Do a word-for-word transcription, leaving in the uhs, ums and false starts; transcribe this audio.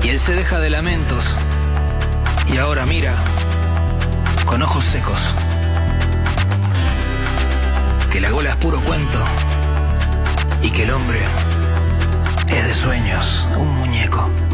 Y él se deja de lamentos y ahora mira con ojos secos que la gola es puro cuento y que el hombre es de sueños un muñeco.